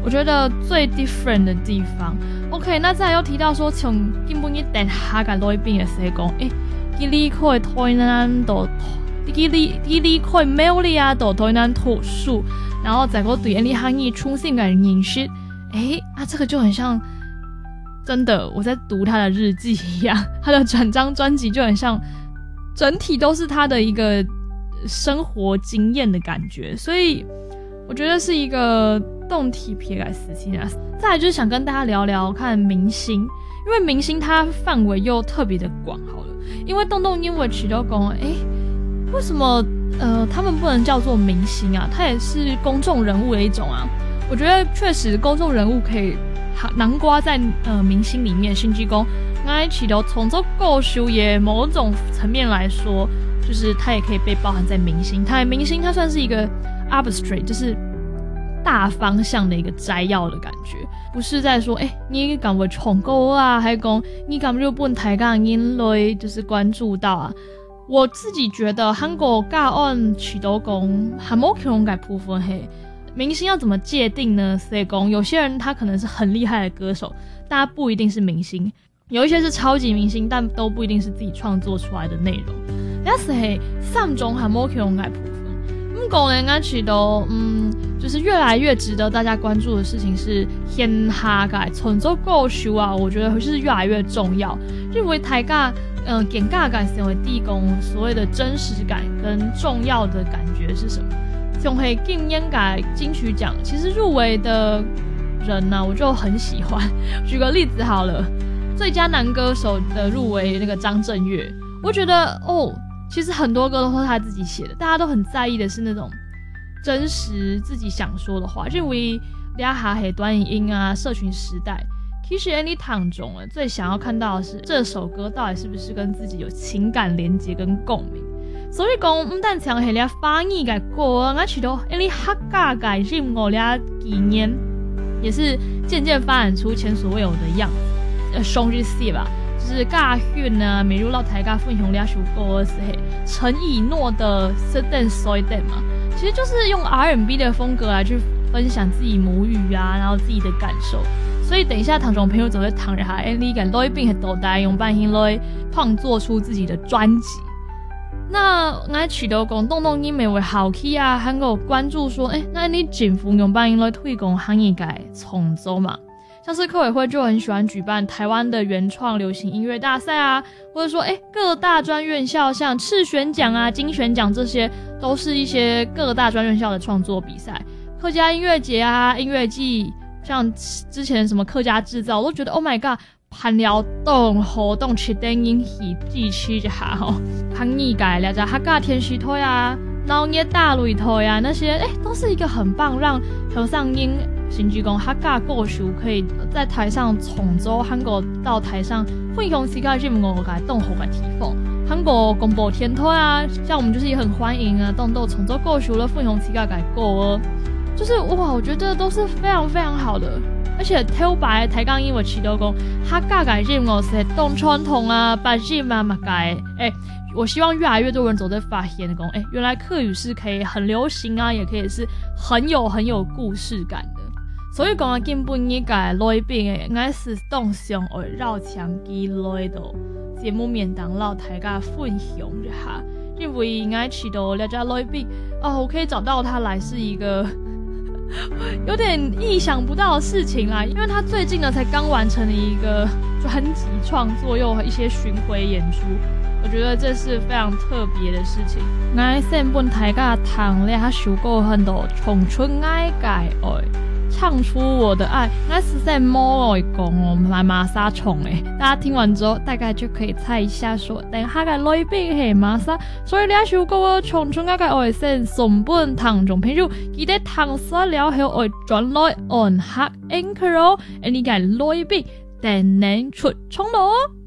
我觉得最 different 的地方。OK， 那再来又提到说，从根本一等下个来宾的时候讲，佢离开台南到，佢离开苗栗啊到台南读书，然后再个对你行业重新的认识，这个就很像真的我在读他的日记一样，他的整张专辑就很像整体都是他的一个生活经验的感觉，所以我觉得是一个动体撇改事情啊。再来就是想跟大家聊聊看明星，因为明星它范围又特别的广好了，因为动动因为曲都讲为什么他们不能叫做明星啊，他也是公众人物的一种啊。我觉得确实公众人物可以囊括在明星里面，甚至讲我曲都从这故事也某种层面来说，就是它也可以被包含在明星。明星它算是一个 abstract， 就是大方向的一个摘要的感觉，不是在说你敢不宠购啊，还讲你敢不就不能抬杠因类，就是关注到啊。我自己觉得韩国教案许多公还没有改部分明星要怎么界定呢？所以讲有些人他可能是很厉害的歌手，但他不一定是明星，有一些是超级明星，但都不一定是自己创作出来的内容。但是三种还没有改部分。讲呢，我觉得就是越来越值得大家关注的事情是现下的创作故事啊，我觉得是越来越重要。认为大家给大家成为地公所谓的真实感跟重要的感觉是什么？像是今年的金曲奖，其实入围的人呢，我就很喜欢。举个例子好了，最佳男歌手的入围那个张震岳，我觉得其实很多歌都是他自己写的，大家都很在意的是那种真实自己想说的话。认为俩下黑短影音啊，社群时代，其实你躺中了最想要看到的是这首歌到底是不是跟自己有情感连结跟共鸣。所以讲不但像是俩翻译的歌，我觉得你客家的音乐俩几年也是渐渐发展出前所未有的样子。上日戏吧。就是嘉勋啊，美如老台家分享两首歌是陈以诺的 Certain Soiden 嘛，其实就是用 R&B 的风格来去分享自己母语啊，然后自己的感受。所以等一下唐总朋友就会躺着下，你敢来并很多代用半天来创作出自己的专辑。那我取得讲动动音美为好奇啊，还有关注说，那你政府用半天来推广行业改重奏嘛？像是客委会就很喜欢举办台湾的原创流行音乐大赛啊，或者说各大专院校像赤选奖啊、金选奖，这些都是一些各大专院校的创作比赛。客家音乐节啊、音乐季，像之前什么客家制造，我都觉得 Oh my god， 攀聊动活动七点引起地区一下行业界了解客家天时推啊、农业大擂推啊，那些都是一个很棒让和尚音甚至讲客家故事可以在台上重奏，韩国到台上分享自己的音乐的动活的提供。韩国公布天推啊，像我们就是也很欢迎啊，动动重奏故事了分享自己的歌，就是哇，我觉得都是非常非常好的。而且挑白台港音乐起到讲客家的音乐是动传统啊、八音啊、马改我希望越来越多人走在发现的讲原来客语是可以很流行啊，也可以是很有故事感的。所以讲根本应该来宾我是动向会绕墙机来到节目面当老大家分享一下，因为应该去到了家来宾我可以找到他来是一个有点意想不到的事情啦，因为他最近呢才刚完成了一个专辑创作，又有一些巡回演出，我觉得这是非常特别的事情。我先本大家听了首歌很多청춘愛改愛唱出我的爱，那是在摸来讲来玛莎虫大家听完之后大概就可以猜一下说等下个来宾是玛莎，所以这首歌청춘愛改愛先送本聽眾朋友記得聽晒了後會轉來按下 Anchor 呢個來賓等您出衝咯。